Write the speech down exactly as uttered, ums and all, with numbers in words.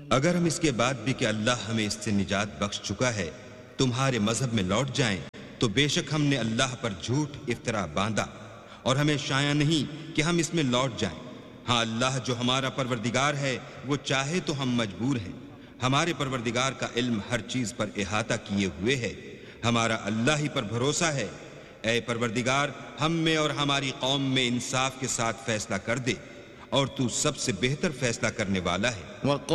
अगर हम इसके बाद भी कि अल्लाह हमें इससे निजात बख्श चुका है तुम्हारे मजहब में लौट जाएं, तो बेशक हमने अल्लाह पर झूठ इफ्तरा बांधा और हमें शाया नहीं कि हम इसमें लौट जाएं। हाँ, अल्लाह जो हमारा परवरदिगार है वो चाहे तो हम मजबूर हैं। हमारे परवरदिगार का इल्म हर चीज पर इहाता किए हुए है। हमारा अल्लाह ही पर भरोसा है। ऐ परवरदिगार, हम में और हमारी कौम में इंसाफ के साथ फैसला कर दे और तू सबसे बेहतर फैसला करने वाला है।